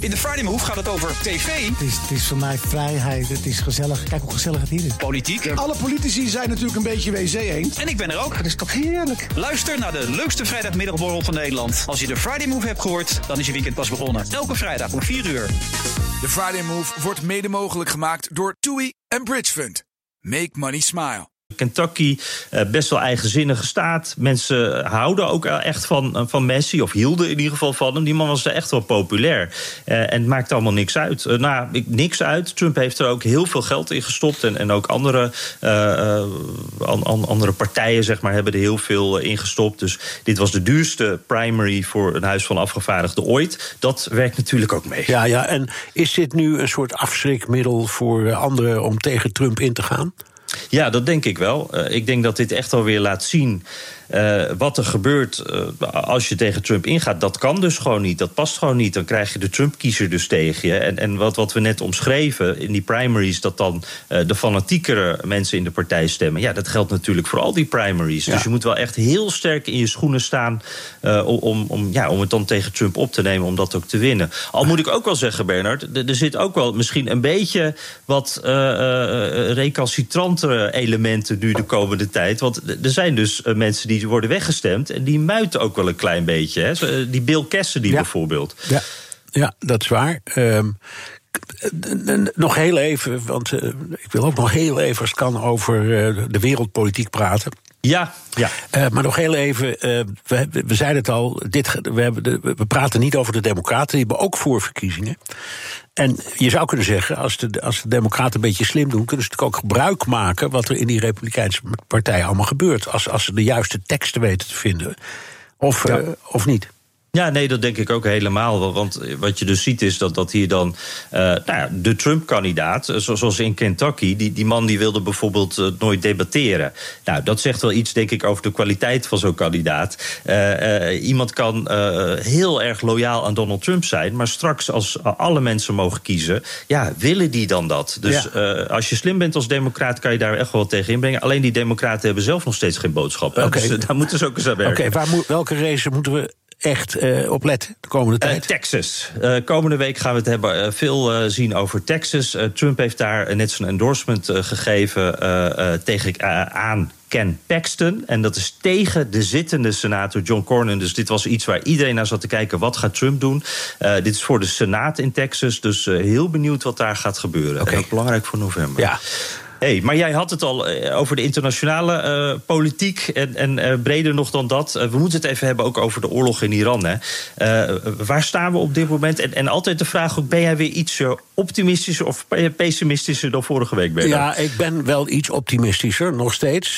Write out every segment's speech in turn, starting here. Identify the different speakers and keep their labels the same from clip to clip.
Speaker 1: In de Friday Move gaat het over tv.
Speaker 2: Het is voor mij vrijheid, het is gezellig. Kijk hoe gezellig het hier is.
Speaker 1: Politiek.
Speaker 3: Alle politici zijn natuurlijk een beetje wc-eend.
Speaker 1: En ik ben er ook.
Speaker 2: Dat is toch heerlijk.
Speaker 1: Luister naar de leukste vrijdagmiddagborrel van Nederland. Als je de Friday Move hebt gehoord, dan is je weekend pas begonnen. Elke vrijdag om 4 uur.
Speaker 4: De Friday Move wordt mede mogelijk gemaakt door TUI en Bridge Fund. Make money smile.
Speaker 5: Kentucky, best wel eigenzinnige staat. Mensen houden ook echt van Messi, of hielden in ieder geval van hem. Die man was echt wel populair. En het maakt allemaal niks uit. Niks uit. Trump heeft er ook heel veel geld in gestopt. En ook andere partijen, zeg maar, hebben er heel veel in gestopt. Dus dit was de duurste primary voor een huis van afgevaardigden ooit. Dat werkt natuurlijk ook mee.
Speaker 6: Ja, en is dit nu een soort afschrikmiddel voor anderen om tegen Trump in te gaan?
Speaker 5: Ja, dat denk ik wel. Ik denk dat dit echt alweer laat zien wat er gebeurt als je tegen Trump ingaat. Dat kan dus gewoon niet. Dat past gewoon niet. Dan krijg je de Trump-kiezer dus tegen je. En wat we net omschreven in die primaries, dat dan de fanatiekere mensen in de partij stemmen. Ja, dat geldt natuurlijk voor al die primaries. Ja. Dus je moet wel echt heel sterk in je schoenen staan om het dan tegen Trump op te nemen, om dat ook te winnen. Al moet ik ook wel zeggen, Bernard, er zit ook wel misschien een beetje wat recalcitrantere elementen nu de komende tijd. Want er zijn dus mensen die worden weggestemd en die muiten ook wel een klein beetje. Hè? Die Bill Cassidy bijvoorbeeld.
Speaker 6: Ja, dat is waar. Nog heel even, want ik wil ook nog heel even, als het kan, over de wereldpolitiek praten.
Speaker 5: Ja.
Speaker 6: Maar nog heel even, we zeiden het al, we praten niet over de Democraten, die hebben ook voorverkiezingen. En je zou kunnen zeggen, als de Democraten een beetje slim doen, kunnen ze natuurlijk ook gebruik maken wat er in die Republikeinse partij allemaal gebeurt. Als ze de juiste teksten weten te vinden. Of niet.
Speaker 5: Ja, nee, dat denk ik ook helemaal. Want wat je dus ziet is dat hier dan de Trump-kandidaat, zoals in Kentucky, die man die wilde bijvoorbeeld nooit debatteren. Nou, dat zegt wel iets, denk ik, over de kwaliteit van zo'n kandidaat. Iemand kan heel erg loyaal aan Donald Trump zijn, maar straks als alle mensen mogen kiezen, willen die dan dat? Dus als je slim bent als democraat, kan je daar echt wel wat tegen inbrengen. Alleen die democraten hebben zelf nog steeds geen boodschap.
Speaker 6: Okay.
Speaker 5: Dus daar moeten ze ook eens aan werken.
Speaker 6: Welke race moeten we echt op letten de komende tijd?
Speaker 5: Texas. Komende week gaan we het veel zien over Texas. Trump heeft daar net zijn endorsement gegeven aan Ken Paxton. En dat is tegen de zittende senator John Cornyn. Dus dit was iets waar iedereen naar zat te kijken. Wat gaat Trump doen? Dit is voor de Senaat in Texas. Dus heel benieuwd wat daar gaat gebeuren. Okay. En ook belangrijk voor november.
Speaker 6: Ja.
Speaker 5: Hey, maar jij had het al over de internationale politiek en breder nog dan dat. We moeten het even hebben ook over de oorlog in Iran. Hè. Waar staan we op dit moment? En altijd de vraag ook, ben jij weer iets optimistischer of pessimistischer dan vorige week?
Speaker 6: Ja, ik ben wel iets optimistischer, nog steeds.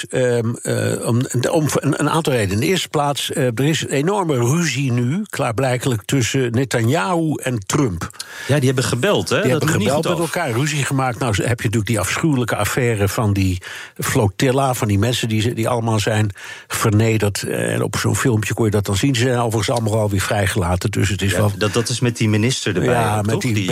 Speaker 6: Om een aantal redenen. In de eerste plaats, er is een enorme ruzie nu, klaarblijkelijk, tussen Netanyahu en Trump.
Speaker 5: Ja, die hebben gebeld, hè?
Speaker 6: Die hebben gebeld met elkaar, ruzie gemaakt. Nou, heb je natuurlijk die afschuwelijke affaire van die flotilla, van die mensen die allemaal zijn vernederd. En op zo'n filmpje kon je dat dan zien. Ze zijn overigens allemaal alweer vrijgelaten. Dus het is wel.
Speaker 5: Dat is met die minister erbij.
Speaker 6: Ja, met die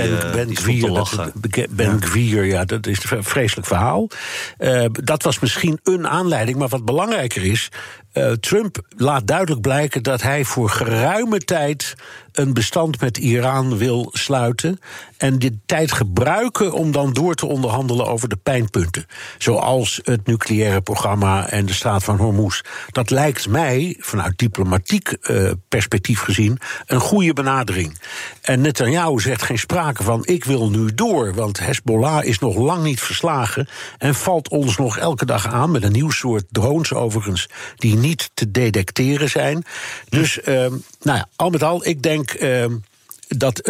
Speaker 6: Ben Gvir. Dat is een vreselijk verhaal. Dat was misschien een aanleiding, maar wat belangrijker is, Trump laat duidelijk blijken dat hij voor geruime tijd een bestand met Iran wil sluiten en die tijd gebruiken om dan door te onderhandelen over de pijnpunten. Zoals het nucleaire programma en de staat van Hormuz. Dat lijkt mij, vanuit diplomatiek perspectief gezien, een goede benadering. En Netanyahu zegt geen sprake van, ik wil nu door, want Hezbollah is nog lang niet verslagen en valt ons nog elke dag aan met een nieuw soort drones overigens, die niet te detecteren zijn. Dus, al met al, ik denk dat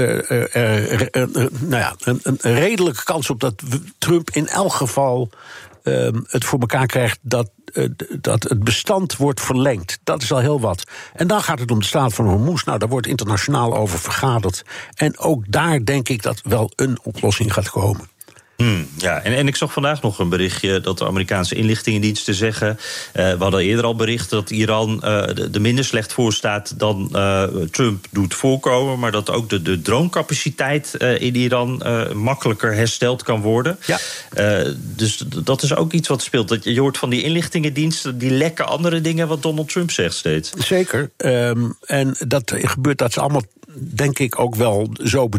Speaker 6: een redelijke kans op dat Trump in elk geval het voor elkaar krijgt dat het bestand wordt verlengd. Dat is al heel wat. En dan gaat het om de staat van Hormuz. Nou, daar wordt internationaal over vergaderd. En ook daar denk ik dat wel een oplossing gaat komen.
Speaker 5: Ja, en ik zag vandaag nog een berichtje dat de Amerikaanse inlichtingendiensten zeggen, we hadden eerder al bericht dat Iran er minder slecht voor staat dan Trump doet voorkomen, maar dat ook de drooncapaciteit in Iran makkelijker hersteld kan worden. Ja. Dus dat is ook iets wat speelt. Dat je hoort van die inlichtingendiensten, die lekken andere dingen wat Donald Trump zegt steeds.
Speaker 6: Zeker. En dat gebeurt, dat is allemaal, denk ik, ook wel zo